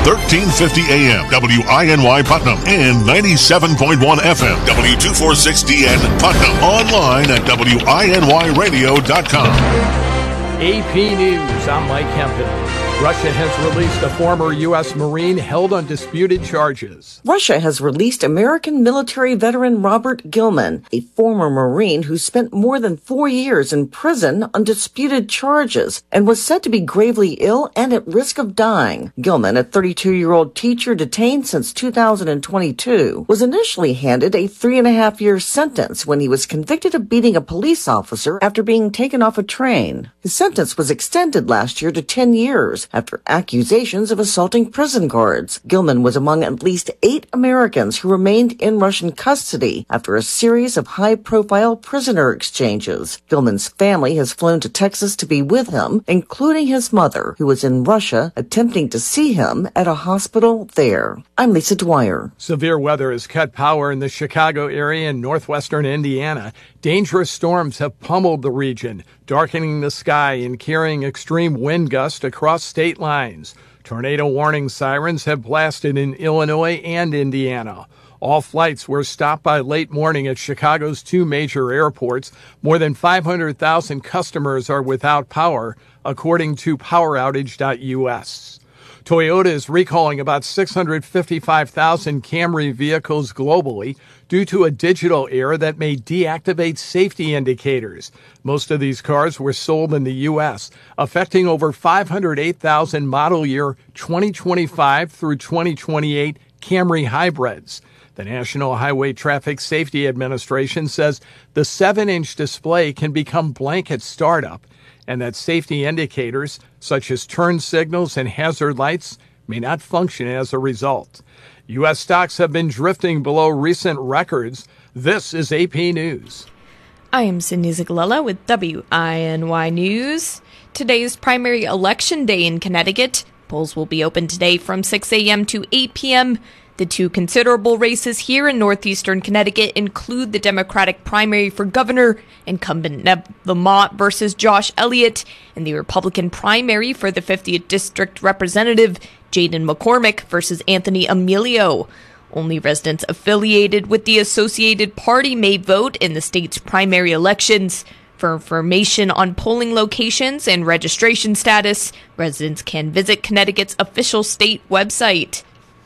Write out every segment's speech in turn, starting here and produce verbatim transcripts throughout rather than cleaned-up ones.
thirteen fifty A M, W I N Y Putnam, and ninety-seven point one F M, W two forty-six D N Putnam. Online at W I N Y radio dot com. A P News, I'm Mike Hempton. Russia has released a former U S Marine held on disputed charges. Russia has released American military veteran Robert Gilman, a former Marine who spent more than four years in prison on disputed charges and was said to be gravely ill and at risk of dying. Gilman, a thirty-two-year-old teacher detained since two thousand twenty-two, was initially handed a three-and-a-half-year sentence when he was convicted of beating a police officer after being taken off a train. His sentence was extended last year to ten years after accusations of assaulting prison guards. Gilman was among at least eight Americans who remained in Russian custody after a series of high-profile prisoner exchanges. Gilman's family has flown to Texas to be with him, including his mother, who was in Russia attempting to see him at a hospital there. I'm Lisa Dwyer. Severe weather has cut power in the Chicago area and northwestern Indiana. Dangerous storms have pummeled the region, darkening the sky and carrying extreme wind gusts across state lines. Tornado warning sirens have blasted in Illinois and Indiana. All flights were stopped by late morning at Chicago's two major airports. More than five hundred thousand customers are without power, according to power outage dot U S. Toyota is recalling about six hundred fifty-five thousand Camry vehicles globally due to a digital error that may deactivate safety indicators. Most of these cars were sold in the U S, affecting over five hundred eight thousand model year twenty twenty-five through twenty twenty-eight Camry hybrids. The National Highway Traffic Safety Administration says the seven-inch display can become blank at startup, and that safety indicators, such as turn signals and hazard lights, may not function as a result. U S stocks have been drifting below recent records. This is A P News. I am Cindy Zigalella with W I N Y News. Today is primary election day in Connecticut. Polls will be open today from six a.m. to eight p.m. The two considerable races here in northeastern Connecticut include the Democratic primary for governor, incumbent Neb Lamont versus Josh Elliott, and the Republican primary for the fiftieth District Representative, Jaden McCormick versus Anthony Emilio. Only residents affiliated with the Associated Party may vote in the state's primary elections. For information on polling locations and registration status, residents can visit Connecticut's official state website.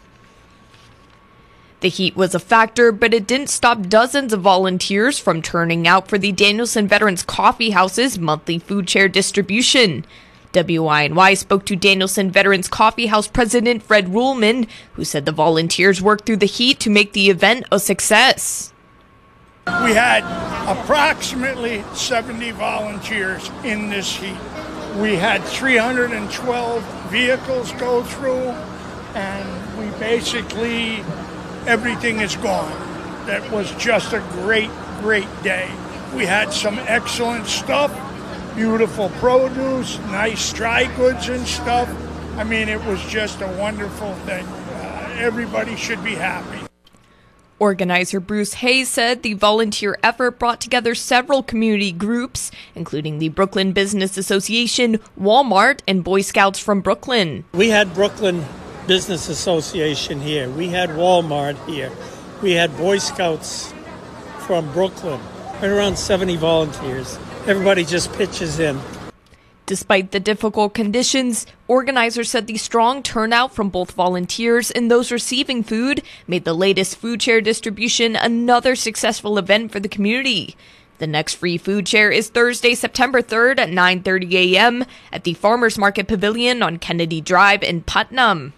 The heat was a factor, but it didn't stop dozens of volunteers from turning out for the Danielson Veterans Coffee House's monthly food share distribution. W I N Y spoke to Danielson Veterans Coffee House President Fred Ruhlman, who said the volunteers worked through the heat to make the event a success. We had approximately seventy volunteers in this heat. We had three hundred twelve vehicles go through, and we basically... everything is gone. That was just a great, great day. We had some excellent stuff, beautiful produce, nice dry goods and stuff. I mean, it was just a wonderful thing. Uh, everybody should be happy. Organizer Bruce Hayes said the volunteer effort brought together several community groups, including the Brooklyn Business Association, Walmart, and Boy Scouts from Brooklyn. We had Brooklyn Business Association here. We had Walmart here. We had Boy Scouts from Brooklyn. Right around seventy volunteers. Everybody just pitches in. Despite the difficult conditions, organizers said the strong turnout from both volunteers and those receiving food made the latest food share distribution another successful event for the community. The next free food share is Thursday, September third at nine thirty a.m. at the Farmers Market Pavilion on Kennedy Drive in Putnam.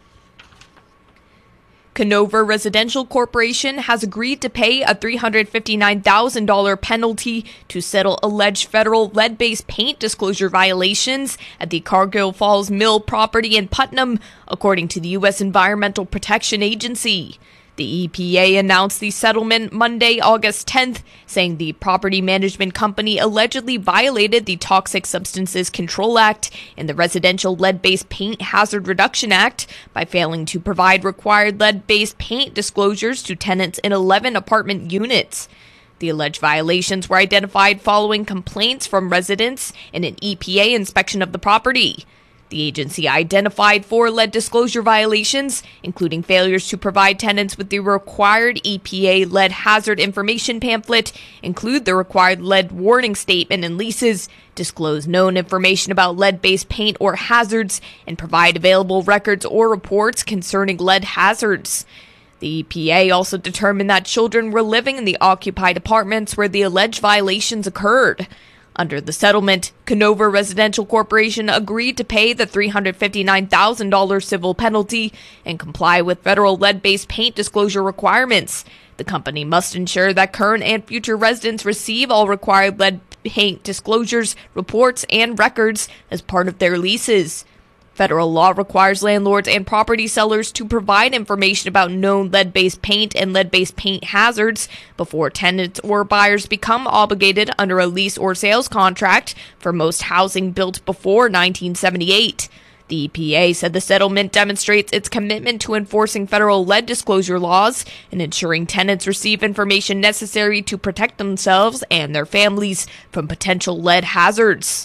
Canover Residential Corporation has agreed to pay a three hundred fifty-nine thousand dollars penalty to settle alleged federal lead-based paint disclosure violations at the Cargill Falls Mill property in Putnam, according to the U S Environmental Protection Agency. The E P A announced the settlement Monday, August tenth, saying the property management company allegedly violated the Toxic Substances Control Act and the Residential Lead-Based Paint Hazard Reduction Act by failing to provide required lead-based paint disclosures to tenants in eleven apartment units. The alleged violations were identified following complaints from residents and an E P A inspection of the property. The agency identified four lead disclosure violations, including failures to provide tenants with the required E P A lead hazard information pamphlet, include the required lead warning statement in leases, disclose known information about lead-based paint or hazards, and provide available records or reports concerning lead hazards. The E P A also determined that children were living in the occupied apartments where the alleged violations occurred. Under the settlement, Canova Residential Corporation agreed to pay the three hundred fifty-nine thousand dollars civil penalty and comply with federal lead-based paint disclosure requirements. The company must ensure that current and future residents receive all required lead paint disclosures, reports, and records as part of their leases. Federal law requires landlords and property sellers to provide information about known lead-based paint and lead-based paint hazards before tenants or buyers become obligated under a lease or sales contract for most housing built before nineteen seventy-eight. The E P A said the settlement demonstrates its commitment to enforcing federal lead disclosure laws and ensuring tenants receive information necessary to protect themselves and their families from potential lead hazards.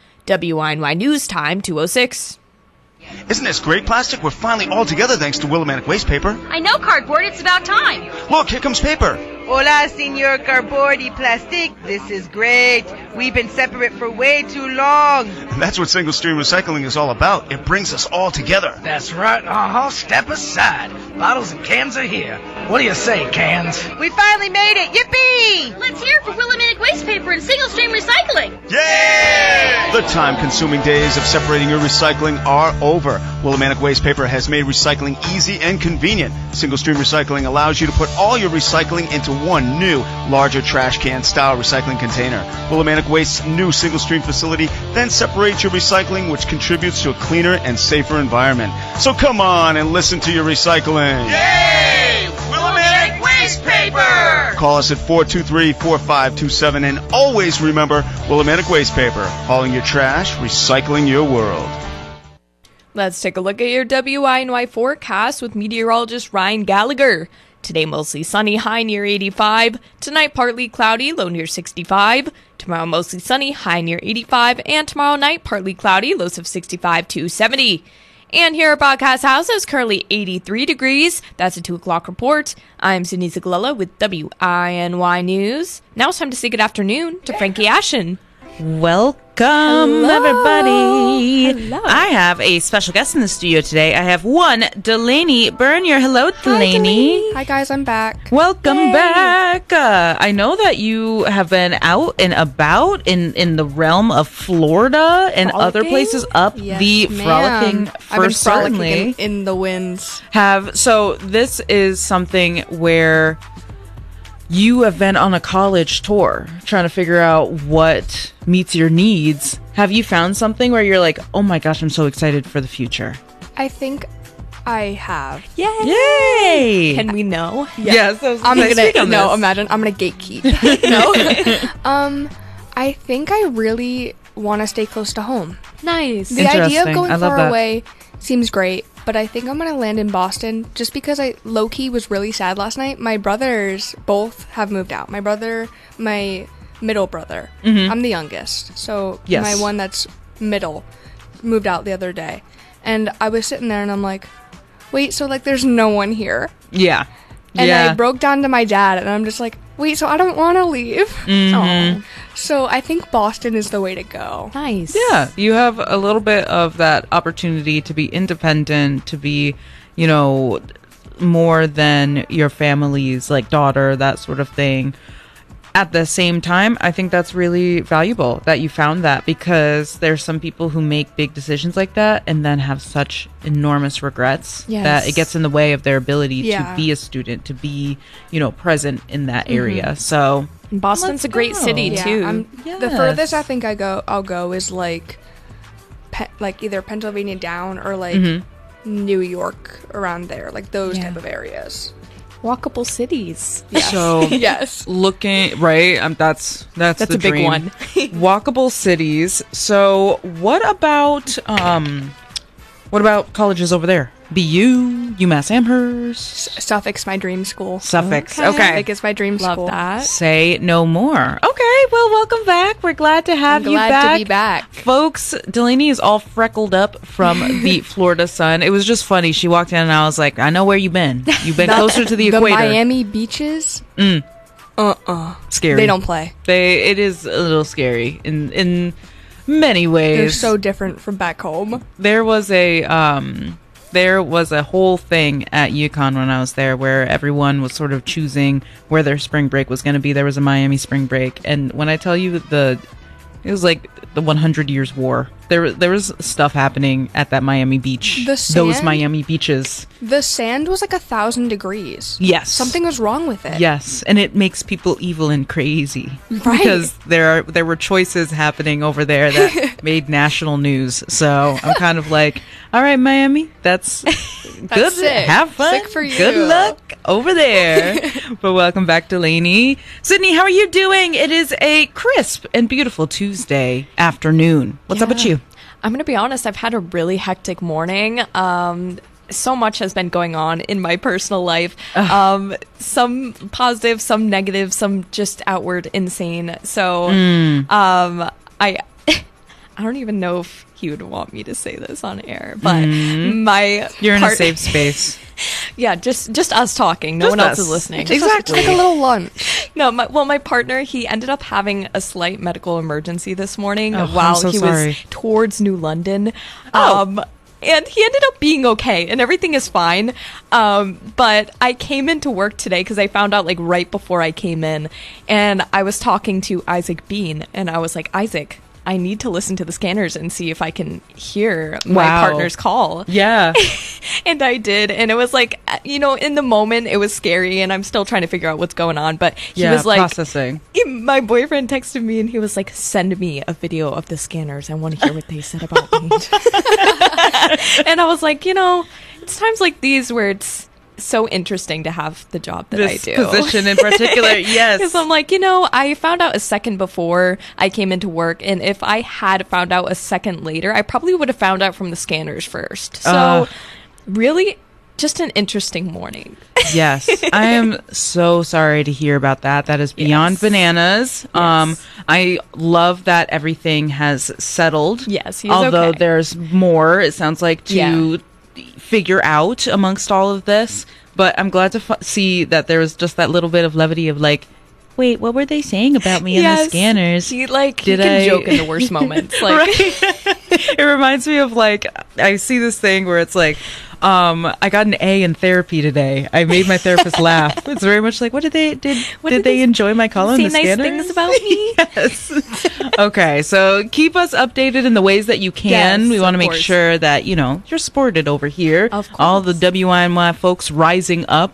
W I N Y News Time two oh six. Isn't this great, Plastic? We're finally all together thanks to Willimantic Waste Paper. I know, Cardboard. It's about time. Look, here comes Paper. Hola, Senor Cardboard y Plastic. This is great. We've been separate for way too long. And that's what single stream recycling is all about. It brings us all together. That's right. Uh-huh. Step aside. Bottles and cans are here. What do you say, cans? We finally made it. Yippee! Let's hear it for Willimantic Waste Paper and single stream recycling. Yay! The time-consuming days of separating your recycling are over. Willimantic Waste Paper has made recycling easy and convenient. Single stream recycling allows you to put all your recycling into one new, larger trash can style recycling container. Willimantic Waste's new single stream facility then separates your recycling, which contributes to a cleaner and safer environment. So come on and listen to your recycling. Yay! Willimantic Waste Paper! Call us at four two three, four five two seven and always remember Willimantic Waste Paper, hauling your trash, recycling your world. Let's take a look at your W I N Y forecast with meteorologist Ryan Gallagher. Today mostly sunny, high near eighty-five. Tonight partly cloudy, low near sixty-five. Tomorrow mostly sunny, high near eighty-five. And tomorrow night partly cloudy, lows of sixty-five to seventy. And here at Broadcast House is currently eighty-three degrees. That's a two o'clock report. I'm Sydney Zagalella with W I N Y News. Now it's time to say good afternoon to Frankie Ashen. Welcome, Hello. everybody. Hello. I have a special guest in the studio today. I have one, Delaney Bernier. Hello, Delaney. Hi, Delaney. Hi, guys. I'm back. Welcome Yay. back. Uh, I know that you have been out and about in, in the realm of Florida and Frolicking? other places up Yes, the ma'am. frolicking for I've been certainly. frolicking in, in the winds. Have so this is something where you have been on a college tour trying to figure out what meets your needs. Have you found something where you're like, oh my gosh, I'm so excited for the future? I think I have. Yay! Yay! Can we know? Yeah. Yes, I was I'm gonna speak gonna on no. this. Imagine I'm gonna gatekeep. no. um, I think I really want to stay close to home. Nice. The idea of Interesting. going I love far that. away seems great, but I think I'm gonna land in Boston just because I low key was really sad last night. My brothers both have moved out. My brother, my middle brother. Mhm. I'm the youngest, so Yes. my one that's middle moved out the other day, and I was sitting there and I'm like, wait, so like there's no one here, Yeah. and yeah. I broke down to my dad and I'm just like, wait, so I don't want to leave. Mhm. Aw. So I think Boston is the way to go. Nice. Yeah, you have a little bit of that opportunity to be independent, to be, you know, more than your family's like daughter, that sort of thing. At the same time, I think that's really valuable that you found that, because there's some people who make big decisions like that and then have such enormous regrets Yes. that it gets in the way of their ability Yeah. to be a student, to be, you know, present in that area. So And Boston's Let's a great go. city Yeah, too. I'm- The Yes. furthest I think I go, I'll go is like, pe- like either Pennsylvania down or like Mhm. New York, around there, like those Yeah. type of areas. Walkable cities. Yes. So yes, looking right, um, that's that's That's the a big dream. one. Walkable cities. So what about um What about colleges over there? B U, UMass Amherst? Suffolk's my dream school. Suffolk's, okay. Suffolk is my dream Love school. that. Say no more. Okay, well, welcome back. We're glad to have I'm you glad back. to be back. Folks, Delaney is all freckled up from the Florida sun. It was just funny. She walked in and I was like, I know where you've been. You've been closer to the, the equator. Miami beaches? Mm. Uh-uh. Scary. They don't play. They. It is a little scary in in many ways. They're so different from back home. There was a um, there was a whole thing at UConn when I was there where everyone was sort of choosing where their spring break was going to be. There was a Miami spring break, and when I tell you the, it was like the one hundred Years War. There, there was stuff happening at that Miami beach. The sand, those Miami beaches. The sand was like a thousand degrees. Yes. Something was wrong with it. Yes, and it makes people evil and crazy. Right. Because there are there were choices happening over there that made national news. So I'm kind of like, all right, Miami, that's, that's good. Sick. Have fun. Sick for you. Good luck over there. But welcome back, Delaney. Sydney, how are you doing? It is a crisp and beautiful Tuesday afternoon. What's yeah. up with you? I'm going to be honest, I've had a really hectic morning. Um, so much has been going on in my personal life. Um, some positive, some negative, some just outward insane. So Mm. um, I I don't even know if he would want me to say this on air, but Mm. my You're in part- a safe space. Yeah, just just us talking. No Just one else us. is listening. Just exactly. Take a little lunch. No, my, well, my partner, he ended up having a slight medical emergency this morning Oh, while I'm so he sorry. was towards New London. Oh. Um, and he ended up being okay, and everything is fine. Um, but I came into work today because I found out like right before I came in, and I was talking to Isaac Bean, and I was like, Isaac, I need to listen to the scanners and see if I can hear my Wow. partner's call. Yeah. And I did, and it was like, you know, in the moment it was scary, and I'm still trying to figure out what's going on, but he Yeah, was like, processing. he- my boyfriend texted me and he was like, send me a video of the scanners, I want to hear what they said about me. And I was like, you know, it's times like these where it's so interesting to have the job that This I do. position in particular, yes. Because I'm like, you know, I found out a second before I came into work, and if I had found out a second later, I probably would have found out from the scanners first. So, Uh. really, just an interesting morning. Yes, I am so sorry to hear about that. That is beyond Yes. bananas. Yes. Um, I love that everything has settled. Yes, he's although okay. there's more. It sounds like to Yeah. figure out amongst all of this. But I'm glad to f- see that there was just that little bit of levity of like, wait, what were they saying about me in the Yes. scanners? He like Did he can I- joke in the worst moments. Like, Right. It reminds me of like, I see this thing where it's like, um, I got an A in therapy today. I made my therapist laugh. It's very much like, what did they did? What did, did they they enjoy my call in say the nice scanners? things about me. Yes. Okay, so keep us updated in the ways that you can. Yes, we want to of make course. sure that you know you're supported over here. Of course. All the W I N Y folks rising up.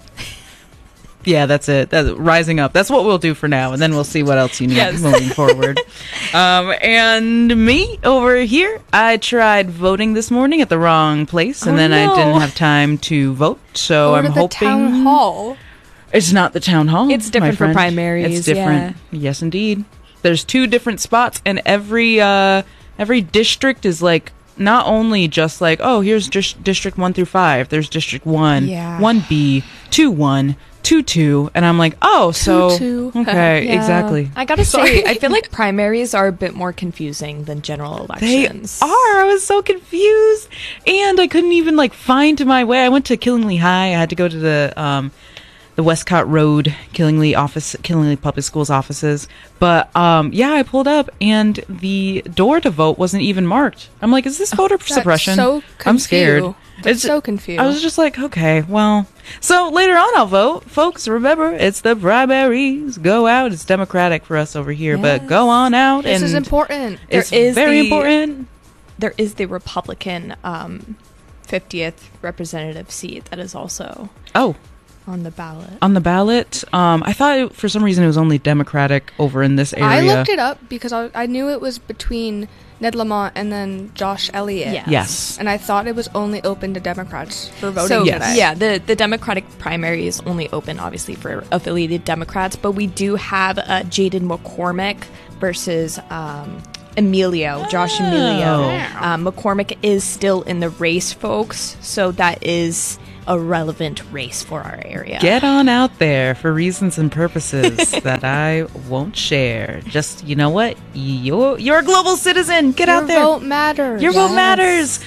Yeah, that's it. That's rising up. That's what we'll do for now, and then we'll see what else you need Yes. moving forward. Um, and me over here, I tried voting this morning at the wrong place, and Oh, then no. I didn't have time to vote. So Or I'm to the hoping town hall. it's not the town hall. It's different my for friend. primaries, It's different. Yes, indeed. There's two different spots, and every uh, every district is like not only just like, oh, here's dis- district one through five. There's district one, Yeah. one B, two one, two two, and I'm like, oh, so two. okay, Yeah. exactly. I gotta Sorry. say, I feel like primaries are a bit more confusing than general They elections. are. I was so confused, and I couldn't even like find my way. I went to Killingly High. I had to go to the um, the Westcott Road Killingly office, Killingly Public Schools offices. But um, yeah, I pulled up, and the door to vote wasn't even marked. I'm like, is this voter That's suppression? so I'm scared. confu- That's so confused. I was just like, okay, well. So later on, I'll vote, folks. Remember, it's the primaries. Go out. It's democratic for us over here, but Yes. go on out. This and is important. It's There is very the- important. There is the Republican um, fiftieth representative seat that is also Oh. on the ballot. On the ballot, um, I thought it, for some reason it was only Democratic over in this area. I looked it up because I, I knew it was between Ned Lamont and then Josh Elliott. Yes. Yes. And I thought it was only open to Democrats for voting So Yes. today. yeah, the the Democratic primary is only open, obviously, for affiliated Democrats, but we do have uh, Jaden McCormick versus um, Emilio, Josh Oh. Emilio. Um, McCormick is still in the race, folks, so that is a relevant race for our area. Get on out there for reasons and purposes that I won't share. Just, you know what? You're, you're a global citizen. Get Your out there. vote matters. Your Yes. vote matters.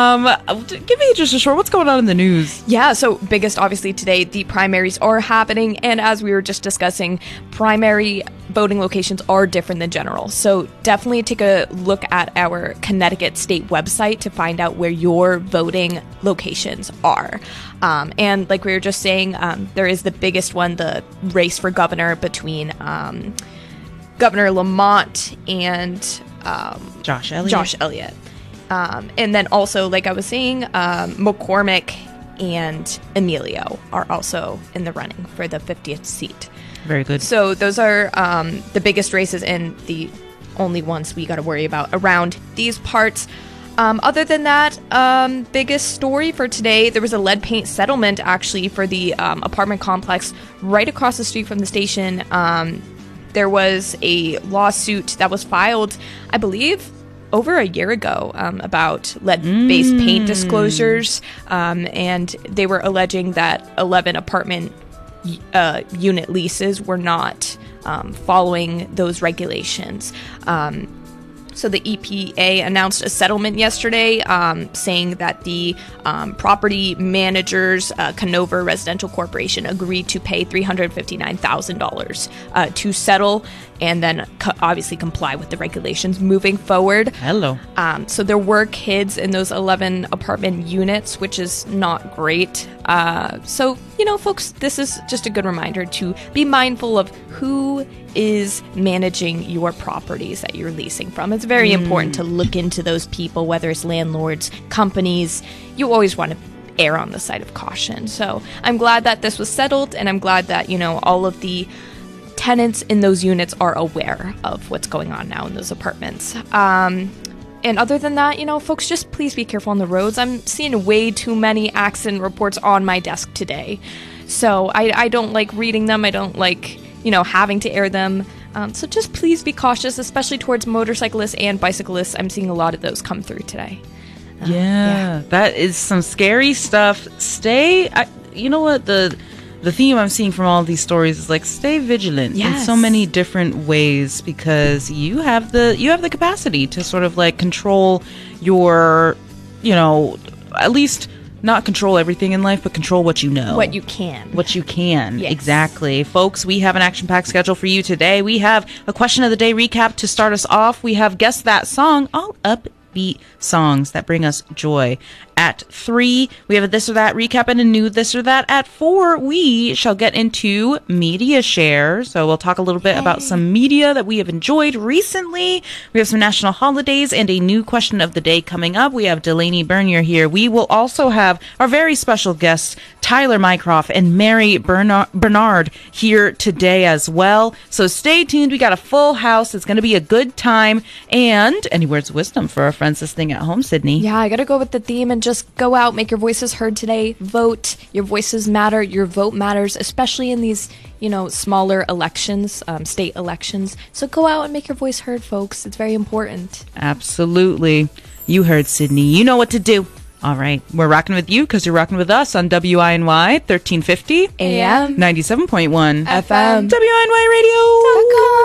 Um, give me just a short. What's going on in the news? Yeah, so biggest obviously today, the primaries are happening, and as we were just discussing, primary voting locations are different than general. So definitely take a look at our Connecticut state website to find out where your voting locations are. Um, and like we were just saying, um, there is the biggest one, the race for governor between um, Governor Lamont and um, Josh Elliott. Josh Elliott. Um, and then also, like I was saying, um, McCormick and Emilio are also in the running for the fiftieth seat. Very good. So those are um, the biggest races and the only ones we got to worry about around these parts. Um, other than that, um, biggest story for today, there was a lead paint settlement actually for the um, apartment complex right across the street from the station. Um, there was a lawsuit that was filed, I believe, over a year ago um, about lead-based Mm. paint disclosures, um, and they were alleging that eleven apartment uh, unit leases were not um, following those regulations. Um, So the E P A announced a settlement yesterday, um, saying that the um, property managers, uh, Canover Residential Corporation, agreed to pay three hundred fifty-nine thousand dollars uh, to settle and then co- obviously comply with the regulations moving forward. Hello. Um, so there were kids in those eleven apartment units, which is not great. Uh, so, you know, folks, this is just a good reminder to be mindful of who is managing your properties that you're leasing from. It's very Mm. important to look into those people, whether it's landlords, companies. You always want to err on the side of caution. So I'm glad that this was settled, and I'm glad that, you know, all of the tenants in those units are aware of what's going on now in those apartments. Um, and other than that, you know, folks, just please be careful on the roads. I'm seeing way too many accident reports on my desk today. So I, I don't like reading them. I don't like, you know, having to air them. Um, so just please be cautious, especially towards motorcyclists and bicyclists. I'm seeing a lot of those come through today. Uh, Yeah, that is some scary stuff. Stay, I, you know what, the the theme I'm seeing from all of these stories is like stay vigilant in Yes. so many different ways, because you have the you have the capacity to sort of like control your, you know, at least not control everything in life, but control what you know. What you can. What you can. Yes. Exactly. Folks, we have an action-packed schedule for you today. We have a question of the day recap to start us off. We have Guess That Song, all upbeat songs that bring us joy. At three, we have a This or That recap and a new This or That. At four, we shall get into media share. So we'll talk a little bit about some media that we have enjoyed recently. We have some national holidays and a new question of the day coming up. We have Delaney Bernier here. We will also have our very special guests, Tyler Mycroft and Mary Bernar- Bernard here today as well. So stay tuned. We got a full house. It's going to be a good time. And any words of wisdom for our friends listening at home, Sydney? Yeah, I gotta go with the theme and just go out, make your voices heard today. Vote. Your voices matter. Your vote matters, especially in these, you know, smaller elections, um, state elections. So go out and make your voice heard, folks. It's very important. Absolutely. You heard Sydney. You know what to do. All right. We're rocking with you because you're rocking with us on W I N Y thirteen fifty A M ninety-seven point one F M W I N Y Radio.